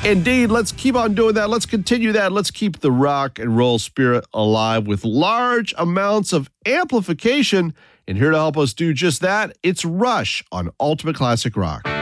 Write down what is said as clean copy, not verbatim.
Indeed, let's keep on doing that. Let's continue that. Let's keep the rock and roll spirit alive with large amounts of amplification. And here to help us do just that, it's Rush on Ultimate Classic Rock.